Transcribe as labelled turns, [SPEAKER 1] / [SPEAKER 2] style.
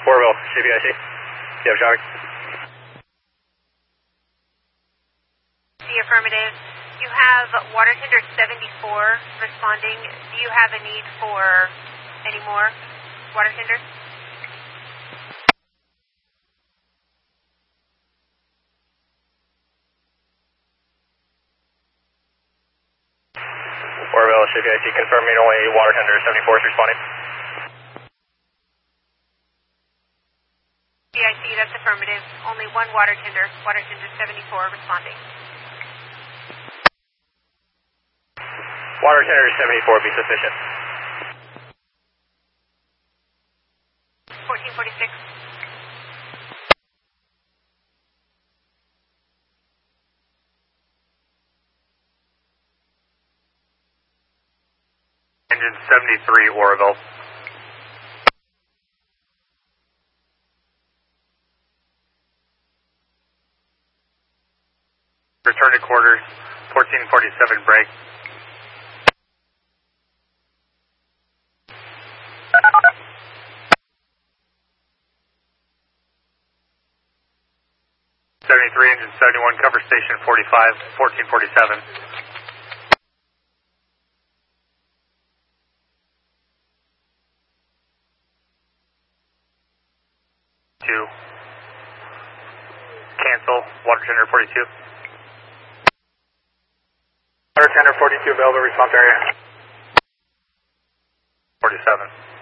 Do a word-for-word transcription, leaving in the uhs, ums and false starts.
[SPEAKER 1] Warville, C B I C. You have traffic?
[SPEAKER 2] The affirmative. You have water tender seventy-four responding. Do you have a need for any more water tender?
[SPEAKER 1] Warville, C B I C, confirming only water tender seventy-four is responding.
[SPEAKER 2] C B I C, that's affirmative. Only one water tender, water tender seventy-four responding.
[SPEAKER 1] Water tender seventy-four be sufficient.
[SPEAKER 2] fourteen forty-six.
[SPEAKER 1] Engine seventy-three, Warville. Return to quarters, fourteen forty-seven break. seventy-three, engine seventy-one, cover station forty-five, fourteen forty-seven. Two. Cancel, water tender forty-two. Water tender forty-two, available response area. forty-seven.